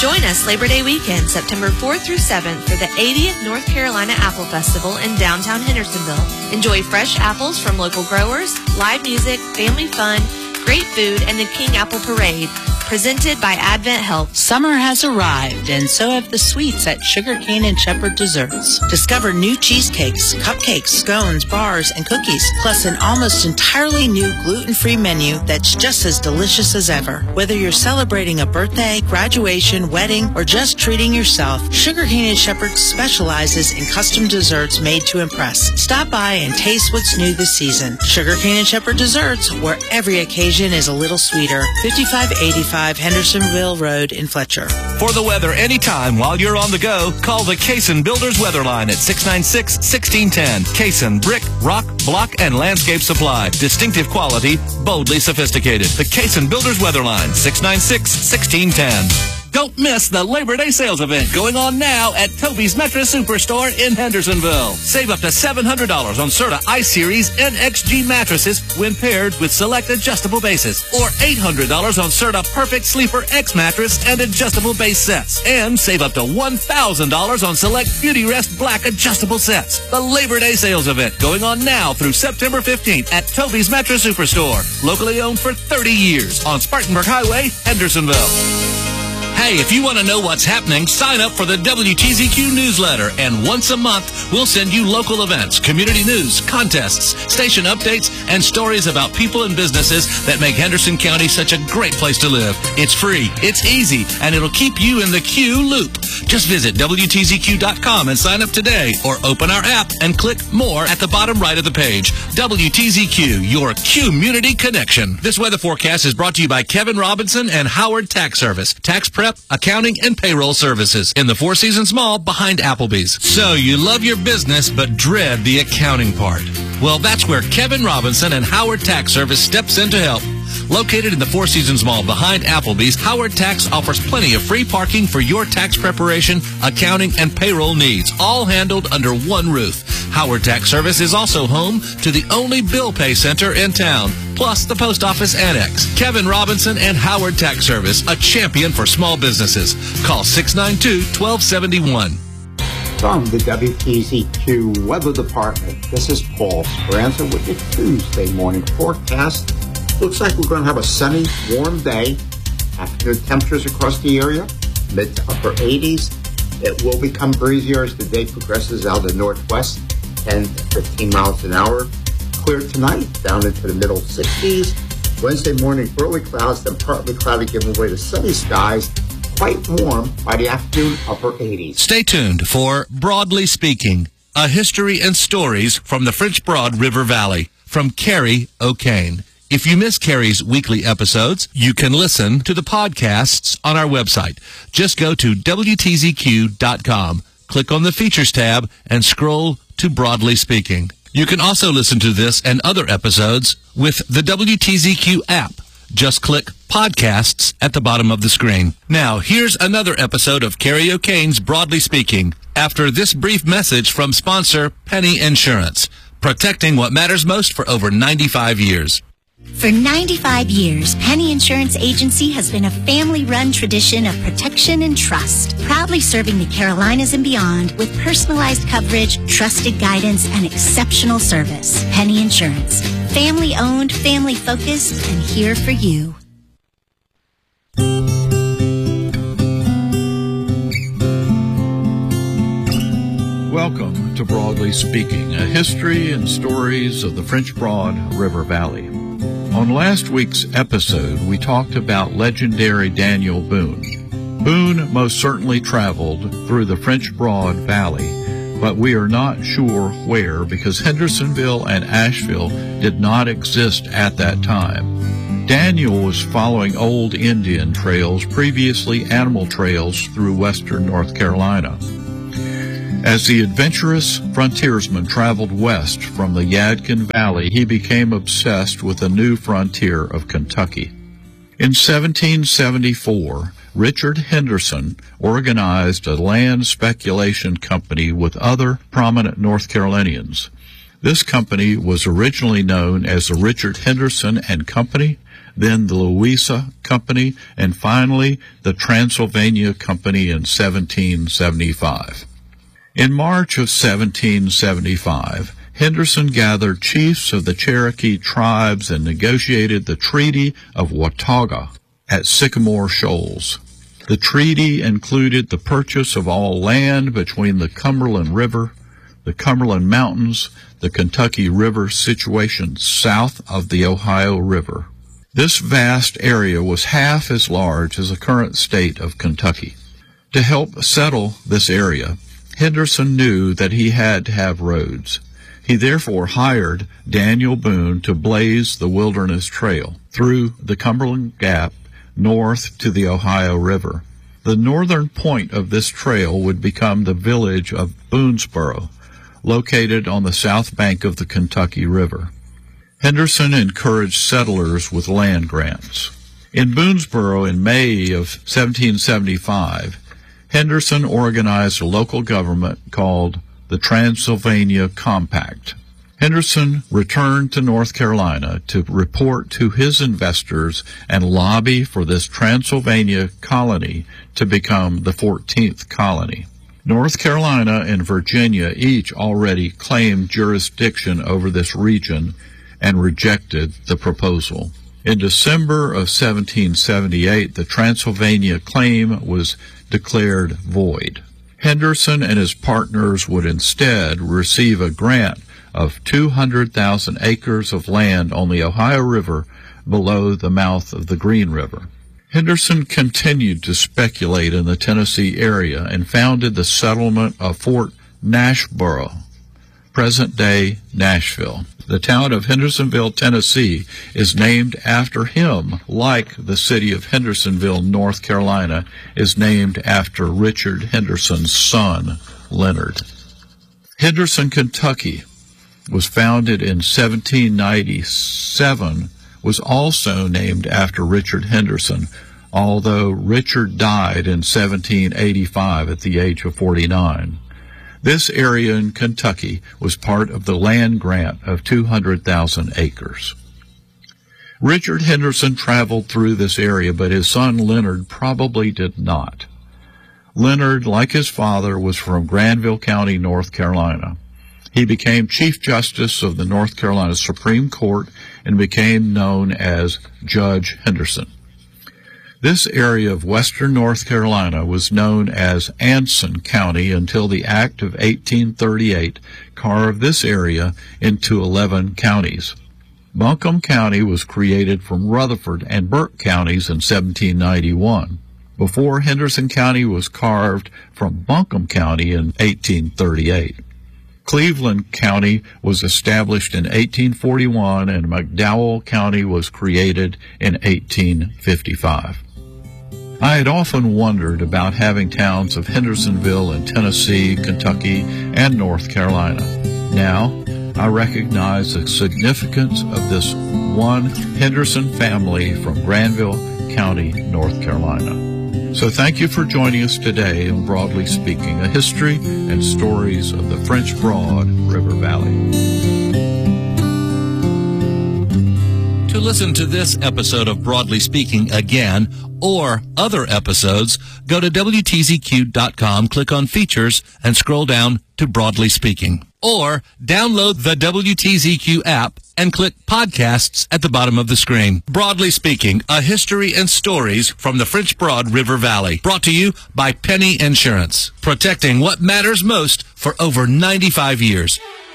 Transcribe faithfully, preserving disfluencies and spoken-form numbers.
Join us Labor Day weekend, September fourth through seventh, for the eightieth North Carolina Apple Festival in downtown Hendersonville. Enjoy fresh apples from local growers, live music, family fun, great food, and the King Apple Parade, presented by Advent Health. Summer has arrived, and so have the sweets at Sugar Cane and Shepherd Desserts. Discover new cheesecakes, cupcakes, scones, bars, and cookies, plus an almost entirely new gluten-free menu that's just as delicious as ever. Whether you're celebrating a birthday, graduation, wedding, or just treating yourself, Sugar Cane and Shepherd specializes in custom desserts made to impress. Stop by and taste what's new this season. Sugar Cane and Shepherd Desserts, where every occasion is a little sweeter. fifty-five eighty-five Hendersonville Road in Fletcher. For the weather anytime while you're on the go, call the Cason Builders Weather Line at six nine six, one six one zero. Cason Brick, Rock, Block, and Landscape Supply. Distinctive quality, boldly sophisticated. The Cason Builders Weather Line, six nine six, one six one zero. Don't miss the Labor Day sales event going on now at Toby's Mattress Superstore in Hendersonville. Save up to seven hundred dollars on Serta I-Series N X G mattresses when paired with select adjustable bases, or eight hundred dollars on Serta Perfect Sleeper X mattress and adjustable base sets. And save up to one thousand dollars on select Beauty Rest Black adjustable sets. The Labor Day sales event going on now through September fifteenth at Toby's Mattress Superstore. Locally owned for thirty years on Spartanburg Highway, Hendersonville. Hey, if you want to know what's happening, sign up for the W T Z Q newsletter, and once a month, we'll send you local events, community news, contests, station updates, and stories about people and businesses that make Henderson County such a great place to live. It's free, it's easy, and it'll keep you in the Q loop. Just visit W T Z Q dot com and sign up today, or open our app and click More at the bottom right of the page. W T Z Q, your community connection. This weather forecast is brought to you by Kevin Robinson and Howard Tax Service. Tax prep, accounting, and payroll services in the Four Seasons Mall behind Applebee's. So you love your business but dread the accounting part. Well, that's where Kevin Robinson and Howard Tax Service steps in to help. Located in the Four Seasons Mall behind Applebee's, Howard Tax offers plenty of free parking for your tax preparation, accounting, and payroll needs, all handled under one roof. Howard Tax Service is also home to the only bill pay center in town, plus the post office annex. Kevin Robinson and Howard Tax Service, a champion for small businesses. Call six nine two, one two seven one. From the W T Z Q Weather Department, this is Paul Speranza with your Tuesday morning forecast. Looks like we're going to have a sunny, warm day. Afternoon temperatures across the area, mid to upper eighties. It will become breezier as the day progresses out of the northwest, ten to fifteen miles an hour. Clear tonight, down into the middle sixties. Wednesday morning, early clouds, then partly cloudy, giving way to sunny skies. Quite warm by the afternoon, upper eighties. Stay tuned for Broadly Speaking, a history and stories from the French Broad River Valley, from Carrie O'Kane. If you miss Carrie's weekly episodes, you can listen to the podcasts on our website. Just go to W T Z Q dot com, click on the Features tab, and scroll to Broadly Speaking. You can also listen to this and other episodes with the W T Z Q app. Just click Podcasts at the bottom of the screen. Now, here's another episode of Carrie O'Kane's Broadly Speaking, after this brief message from sponsor Penny Insurance, protecting what matters most for over ninety-five years. For ninety-five years, Penny Insurance Agency has been a family-run tradition of protection and trust, proudly serving the Carolinas and beyond with personalized coverage, trusted guidance, and exceptional service. Penny Insurance, family-owned, family-focused, and here for you. Welcome to Broadly Speaking, a history and stories of the French Broad River Valley. On last week's episode, we talked about legendary Daniel Boone. Boone most certainly traveled through the French Broad Valley, but we are not sure where because Hendersonville and Asheville did not exist at that time. Daniel was following old Indian trails, previously animal trails, through western North Carolina. As the adventurous frontiersman traveled west from the Yadkin Valley, he became obsessed with the new frontier of Kentucky. In seventeen seventy-four, Richard Henderson organized a land speculation company with other prominent North Carolinians. This company was originally known as the Richard Henderson and Company, then the Louisa Company, and finally the Transylvania Company in seventeen seventy-five. In March of seventeen seventy-five, Henderson gathered chiefs of the Cherokee tribes and negotiated the Treaty of Watauga at Sycamore Shoals. The treaty included the purchase of all land between the Cumberland River, the Cumberland Mountains, the Kentucky River situation south of the Ohio River. This vast area was half as large as the current state of Kentucky. To help settle this area, Henderson knew that he had to have roads. He therefore hired Daniel Boone to blaze the Wilderness Trail through the Cumberland Gap north to the Ohio River. The northern point of this trail would become the village of Boonesboro, located on the south bank of the Kentucky River. Henderson encouraged settlers with land grants. In Boonesboro in May of seventeen seventy-five, Henderson organized a local government called the Transylvania Compact. Henderson returned to North Carolina to report to his investors and lobby for this Transylvania colony to become the fourteenth colony. North Carolina and Virginia each already claimed jurisdiction over this region and rejected the proposal. In December of seventeen seventy-eight, the Transylvania claim was declared void. Henderson and his partners would instead receive a grant of two hundred thousand acres of land on the Ohio River below the mouth of the Green River. Henderson continued to speculate in the Tennessee area and founded the settlement of Fort Nashboro, present-day Nashville. The town of Hendersonville, Tennessee, is named after him, like the city of Hendersonville, North Carolina, is named after Richard Henderson's son, Leonard. Henderson, Kentucky, was founded in seventeen ninety-seven, was also named after Richard Henderson, although Richard died in seventeen eighty-five at the age of forty-nine. This area in Kentucky was part of the land grant of two hundred thousand acres. Richard Henderson traveled through this area, but his son Leonard probably did not. Leonard, like his father, was from Granville County, North Carolina. He became Chief Justice of the North Carolina Supreme Court and became known as Judge Henderson. This area of western North Carolina was known as Anson County until the Act of eighteen thirty-eight carved this area into eleven counties. Buncombe County was created from Rutherford and Burke counties in seventeen ninety-one, before Henderson County was carved from Buncombe County in eighteen thirty-eight. Cleveland County was established in eighteen forty-one, and McDowell County was created in eighteen fifty-five. I had often wondered about having towns of Hendersonville in Tennessee, Kentucky, and North Carolina. Now, I recognize the significance of this one Henderson family from Granville County, North Carolina. So thank you for joining us today on Broadly Speaking, a history and stories of the French Broad River Valley. To listen to this episode of Broadly Speaking again, or other episodes, go to W T Z Q dot com, click on Features, and scroll down to Broadly Speaking. Or download the W T Z Q app and click Podcasts at the bottom of the screen. Broadly Speaking, a history and stories from the French Broad River Valley. Brought to you by Penny Insurance, protecting what matters most for over ninety-five years.